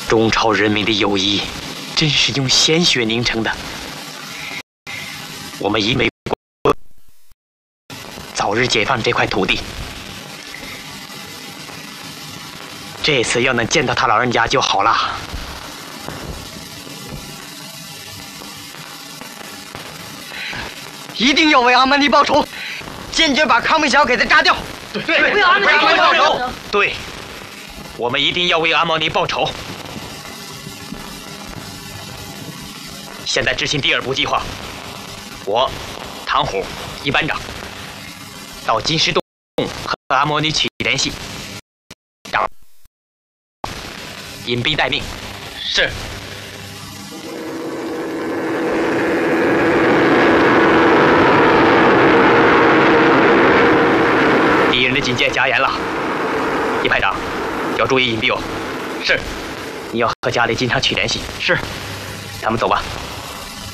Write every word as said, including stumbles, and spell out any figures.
中朝人民的友谊，真是用鲜血凝成的。我们以美国早日解放这块土地。这次要能见到他老人家就好了。 一定要为阿曼尼报仇，坚决把康明桥给他炸掉。 对对，为阿曼尼报仇。 对，我们一定要为阿曼尼报仇。现在执行第二步计划，我唐虎一班长到金石洞和阿莫尼取联系，让隐蔽待命。是。敌人的警戒加严了，一排长要注意隐蔽哦。是。你要和家里经常取联系。是。咱们走吧。